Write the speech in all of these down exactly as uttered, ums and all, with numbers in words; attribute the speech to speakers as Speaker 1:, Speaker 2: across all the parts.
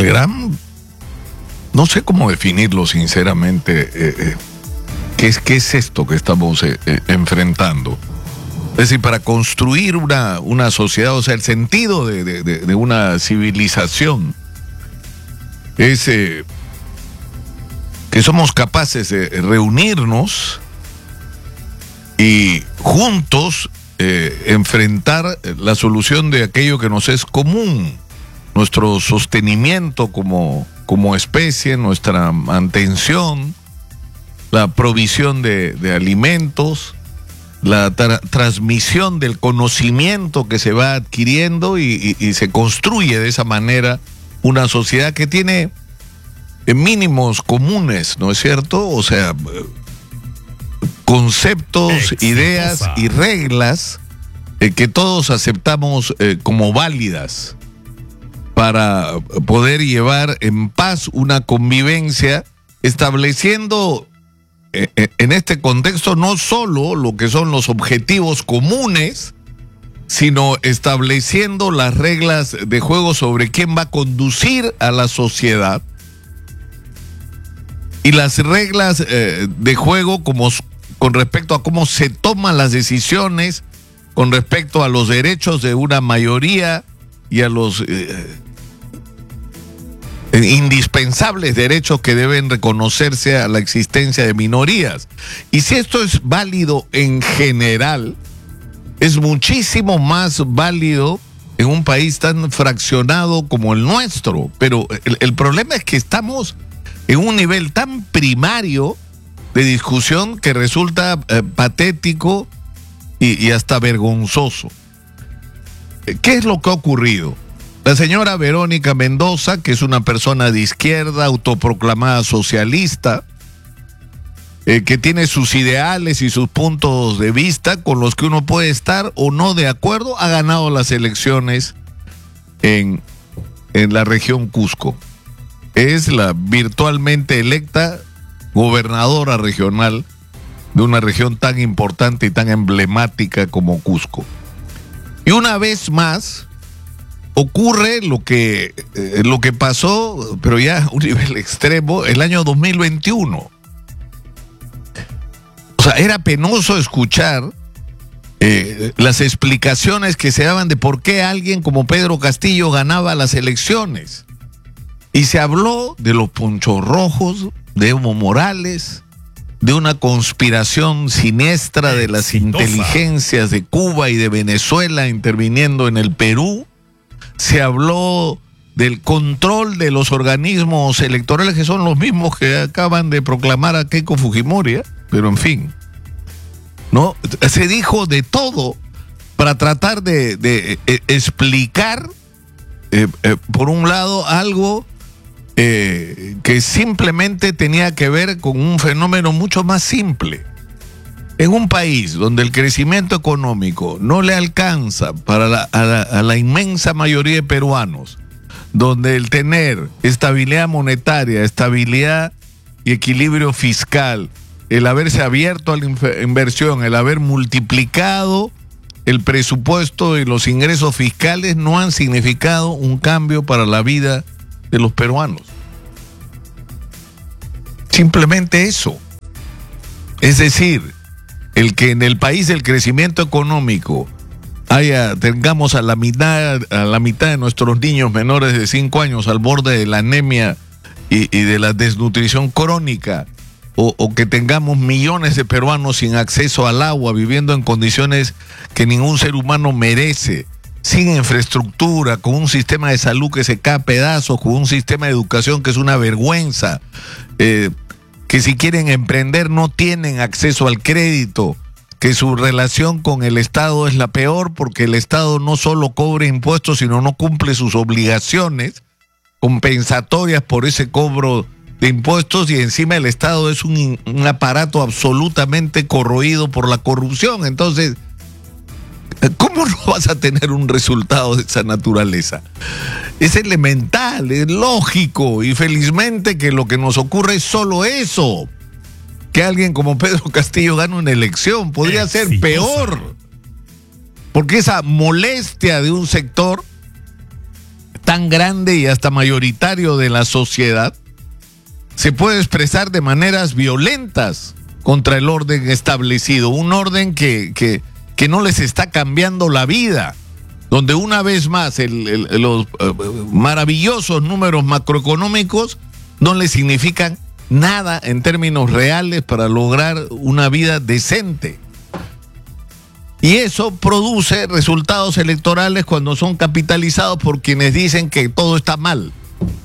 Speaker 1: el gran, no sé cómo definirlo sinceramente, eh, eh, ¿qué, es, ¿qué es esto que estamos eh, eh, enfrentando? Es decir, para construir una, una sociedad, o sea, el sentido de, de, de, de una civilización es eh, que somos capaces de reunirnos y juntos eh, enfrentar la solución de aquello que nos es común, nuestro sostenimiento como, como especie, nuestra mantención, la provisión de, de alimentos, la tra- transmisión del conocimiento que se va adquiriendo y, y, y se construye de esa manera una sociedad que tiene mínimos comunes, ¿no es cierto? O sea, conceptos, exitosa, ideas y reglas eh, que todos aceptamos eh, como válidas para poder llevar en paz una convivencia, estableciendo eh, eh, en este contexto no solo lo que son los objetivos comunes, sino estableciendo las reglas de juego sobre quién va a conducir a la sociedad y las reglas eh, de juego como, con respecto a cómo se toman las decisiones, con respecto a los derechos de una mayoría y a los eh, indispensables derechos que deben reconocerse a la existencia de minorías. Y si esto es válido en general, es muchísimo más válido en un país tan fraccionado como el nuestro. Pero el, el problema es que estamos en un nivel tan primario de discusión que resulta eh, patético y, y hasta vergonzoso. ¿Qué es lo que ha ocurrido? La señora Verónica Mendoza, que es una persona de izquierda, autoproclamada socialista, eh, que tiene sus ideales y sus puntos de vista con los que uno puede estar o no de acuerdo, ha ganado las elecciones en, en la región Cusco. Es la virtualmente electa gobernadora regional de una región tan importante y tan emblemática como Cusco. Y una vez más ocurre lo que, eh, lo que pasó, pero ya a un nivel extremo, el año dos mil veintiuno. O sea, era penoso escuchar eh, las explicaciones que se daban de por qué alguien como Pedro Castillo ganaba las elecciones. Y se habló de los ponchos rojos, de Evo Morales, de una conspiración siniestra de las Exitosa. inteligencias de Cuba y de Venezuela interviniendo en el Perú. Se habló del control de los organismos electorales, que son los mismos que acaban de proclamar a Keiko Fujimori, ¿eh? Pero en fin, ¿no? Se dijo de todo para tratar de, de eh, explicar, eh, eh, por un lado, algo eh, que simplemente tenía que ver con un fenómeno mucho más simple. En un país donde el crecimiento económico no le alcanza para la, a, la, a la inmensa mayoría de peruanos, donde el tener estabilidad monetaria, estabilidad y equilibrio fiscal, el haberse abierto a la inversión, el haber multiplicado el presupuesto y los ingresos fiscales no han significado un cambio para la vida de los peruanos. Simplemente eso. Es decir, el que en el país el crecimiento económico haya, tengamos a la mitad, a la mitad de nuestros niños menores de cinco años al borde de la anemia y, y de la desnutrición crónica, o, o que tengamos millones de peruanos sin acceso al agua, viviendo en condiciones que ningún ser humano merece, sin infraestructura, con un sistema de salud que se cae a pedazos, con un sistema de educación que es una vergüenza, eh, que si quieren emprender no tienen acceso al crédito, que su relación con el Estado es la peor porque el Estado no solo cobra impuestos, sino no cumple sus obligaciones compensatorias por ese cobro de impuestos, y encima el Estado es un, un aparato absolutamente corroído por la corrupción. Entonces, ¿cómo no vas a tener un resultado de esa naturaleza? Es elemental, es lógico, y felizmente que lo que nos ocurre es solo eso, que alguien como Pedro Castillo gane una elección. Podría ser peor, porque esa molestia de un sector tan grande y hasta mayoritario de la sociedad se puede expresar de maneras violentas contra el orden establecido, un orden que, que, que no les está cambiando la vida, donde una vez más el, el, los uh, maravillosos números macroeconómicos no les significan nada en términos reales para lograr una vida decente. Y eso produce resultados electorales cuando son capitalizados por quienes dicen que todo está mal.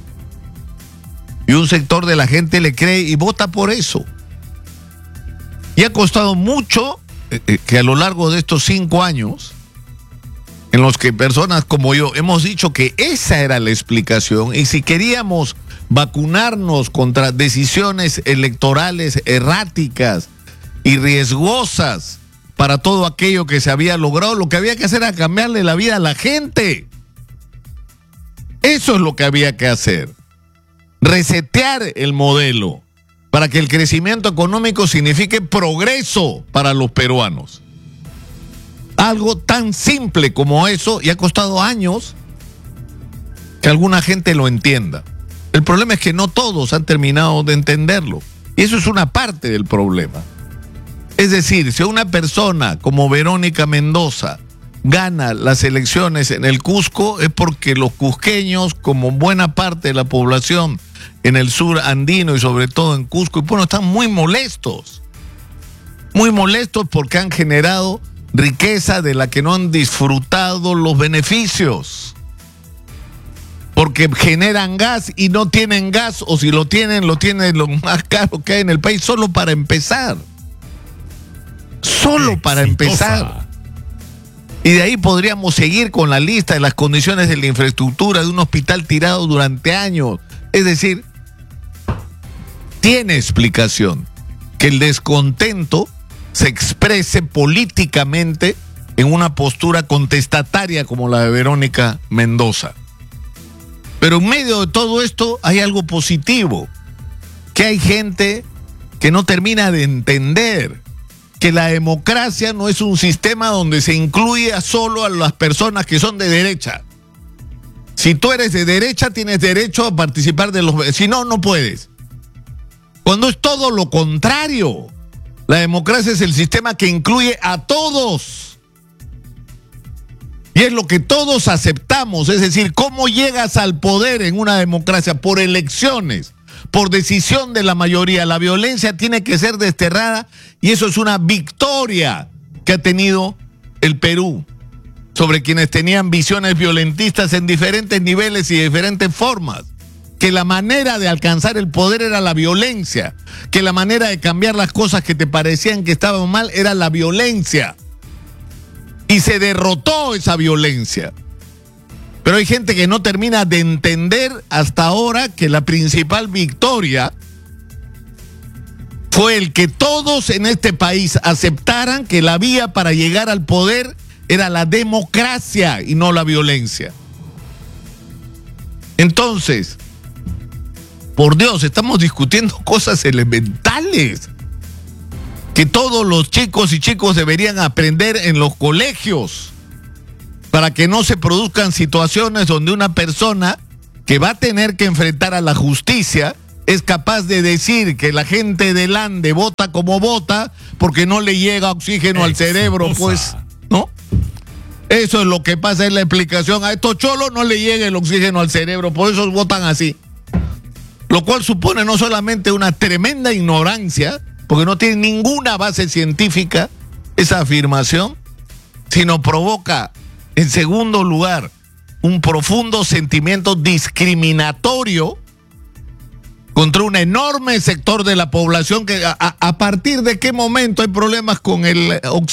Speaker 1: Y un sector de la gente le cree y vota por eso. Y ha costado mucho eh, que a lo largo de estos cinco años, en los que personas como yo hemos dicho que esa era la explicación, y si queríamos vacunarnos contra decisiones electorales erráticas y riesgosas para todo aquello que se había logrado, lo que había que hacer era cambiarle la vida a la gente. Eso es lo que había que hacer. Resetear el modelo para que el crecimiento económico signifique progreso para los peruanos. Algo tan simple como eso, y ha costado años que alguna gente lo entienda. El problema es que no todos han terminado de entenderlo. Y eso es una parte del problema. Es decir, si una persona como Verónica Mendoza gana las elecciones en el Cusco, es porque los cusqueños, como buena parte de la población en el sur andino y sobre todo en Cusco y Puno, están muy molestos. Muy molestos porque han generado riqueza de la que no han disfrutado los beneficios. Porque generan gas y no tienen gas, o si lo tienen, lo tienen lo más caro que hay en el país, solo para empezar. Solo para empezar. Y de ahí podríamos seguir con la lista de las condiciones de la infraestructura de un hospital tirado durante años. Es decir, tiene explicación que el descontento se exprese políticamente en una postura contestataria como la de Verónica Mendoza. Pero en medio de todo esto hay algo positivo, que hay gente que no termina de entender que la democracia no es un sistema donde se incluye a solo a las personas que son de derecha. Si tú eres de derecha, tienes derecho a participar de los... Si no, no puedes. Cuando es todo lo contrario. La democracia es el sistema que incluye a todos. Y es lo que todos aceptamos. Es decir, ¿cómo llegas al poder en una democracia? Por elecciones, por decisión de la mayoría. La violencia tiene que ser desterrada y eso es una victoria que ha tenido el Perú sobre quienes tenían visiones violentistas en diferentes niveles y de diferentes formas. Que la manera de alcanzar el poder era la violencia, que la manera de cambiar las cosas que te parecían que estaban mal era la violencia. Y se derrotó esa violencia. Pero hay gente que no termina de entender hasta ahora que la principal victoria fue el que todos en este país aceptaran que la vía para llegar al poder era la democracia y no la violencia. Entonces, por Dios, estamos discutiendo cosas elementales que todos los chicos y chicos deberían aprender en los colegios para que no se produzcan situaciones donde una persona que va a tener que enfrentar a la justicia es capaz de decir que la gente del Ande vota como vota porque no le llega oxígeno al cerebro, pues, ¿no? Eso es lo que pasa, en la explicación. A estos cholos no le llega el oxígeno al cerebro, por eso votan así. Lo cual supone no solamente una tremenda ignorancia, porque no tiene ninguna base científica esa afirmación, sino provoca, en segundo lugar, un profundo sentimiento discriminatorio contra un enorme sector de la población que a, a partir de qué momento hay problemas con el oxígeno